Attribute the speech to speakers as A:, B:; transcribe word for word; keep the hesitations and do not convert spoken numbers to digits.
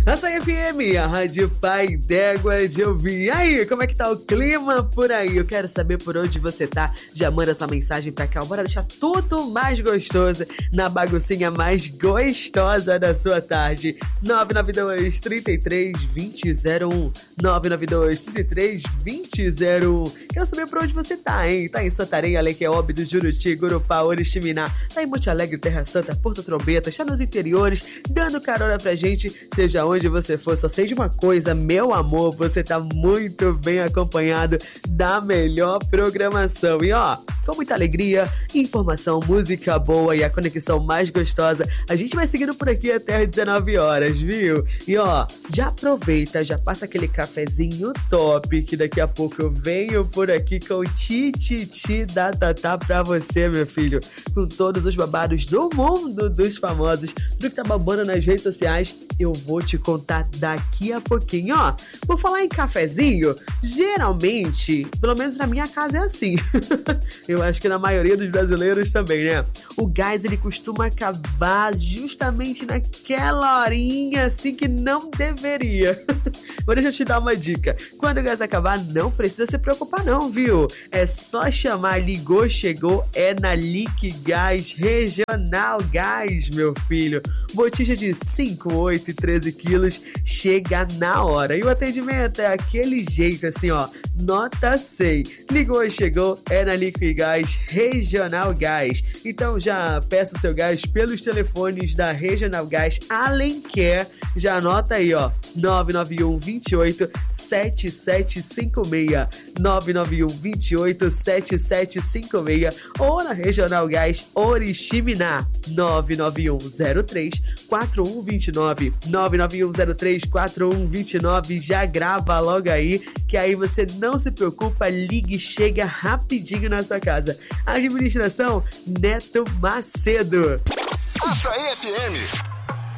A: Açaí F M, a Rádio Pai d'Égua de ouvir. E aí, como é que tá o clima por aí? Eu quero saber por onde você tá. Já manda sua mensagem pra cá. Bora deixar tudo mais gostoso na baguncinha mais gostosa da sua tarde. nove nove dois, trinta e três, vinte, zero um. nove nove dois, trinta e três, vinte, zero um. Quero saber por onde você tá, hein? Tá em Santarém, Alequeobe do Juruti, Gurupá, Oriximiná. Tá em Monte Alegre, Terra Santa, Porto Trombeta. Está nos interiores, dando carona pra gente. Seja onde você for, só sei de uma coisa, meu amor, você tá muito bem acompanhado da melhor programação. E ó, com muita alegria, informação, música boa e a conexão mais gostosa, a gente vai seguindo por aqui até às dezenove horas, viu? E ó, já aproveita, já passa aquele cafezinho top, que daqui a pouco eu venho por aqui com o Tititi da Tatá pra você, meu filho, com todos os babados do mundo dos famosos, do que tá babando nas redes sociais, eu vou te contar daqui a pouquinho, ó. Vou falar em cafezinho, geralmente, pelo menos na minha casa é assim. Eu acho que na maioria dos brasileiros também, né? O gás, ele costuma acabar justamente naquela horinha assim que não deveria. Mas deixa eu te dar uma dica. Quando o gás acabar, não precisa se preocupar não, viu? É só chamar, ligou, chegou, é na Liquigás Regional Gás, meu filho. Botija de cinco, oito e treze quilos, chega na hora. E o atendimento é aquele jeito assim, ó, nota cem. Ligou, chegou, é na Liquigás Regional Gás. Então já peça o seu gás pelos telefones da Regional Gás Alenquer. Já anota aí, ó, nove nove um, vinte e oito, sete sete cinco seis, nove nove um, vinte e oito, sete sete cinco seis, ou na Regional Gás Oriximiná, nove nove um, zero três, quatro um dois nove, nove nove um, zero três, quatro um dois nove. Já grava logo aí, que aí você não se preocupa, ligue e chega rapidinho na sua casa. Administração Neto Macedo.
B: Açaí F M.